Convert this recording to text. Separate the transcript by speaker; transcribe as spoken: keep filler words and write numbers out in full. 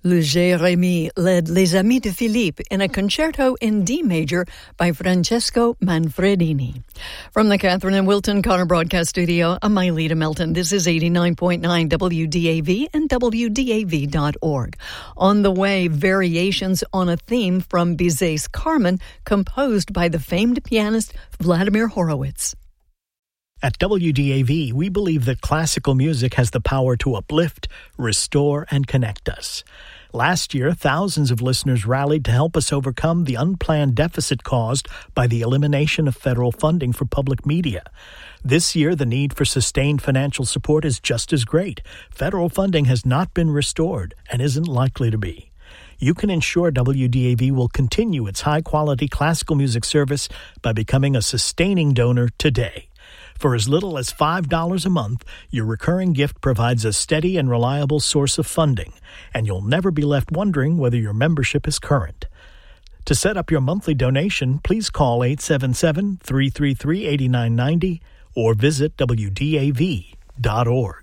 Speaker 1: Le Jérémie led Les Amis de Philippe in a concerto in D major by Francesco Manfredini. From the Catherine and Wilton Connor Broadcast Studio, I'm Myleta Melton. This is eighty-nine point nine W D A V and W D A V dot org. On the way, variations on a theme from Bizet's Carmen, composed by the famed pianist Vladimir Horowitz.
Speaker 2: At W D A V, we believe that classical music has the power to uplift, restore, and connect us. Last year, thousands of listeners rallied to help us overcome the unplanned deficit caused by the elimination of federal funding for public media. This year, the need for sustained financial support is just as great. Federal funding has not been restored and isn't likely to be. You can ensure W D A V will continue its high-quality classical music service by becoming a sustaining donor today. For as little as five dollars a month, your recurring gift provides a steady and reliable source of funding, and you'll never be left wondering whether your membership is current. To set up your monthly donation, please call eight seven seven, three three three, eight nine nine zero or visit W D A V dot org.